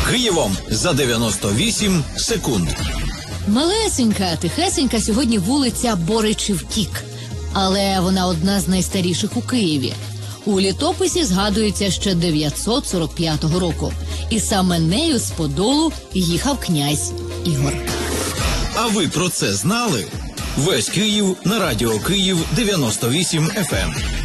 Києвом за 98 секунд. Малесенька, тихесенька сьогодні вулиця Боричів Тік. Але вона одна з найстаріших у Києві. У літописі згадується ще 945 року. І саме нею з Подолу їхав князь Ігор. А ви про це знали? Весь Київ на Радіо Київ 98 FM.